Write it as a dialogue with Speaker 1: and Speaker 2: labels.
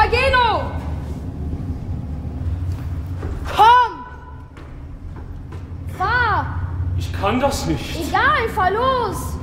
Speaker 1: Papageno! Komm! Fahr!
Speaker 2: Ich kann das nicht.
Speaker 1: Egal, fahr los!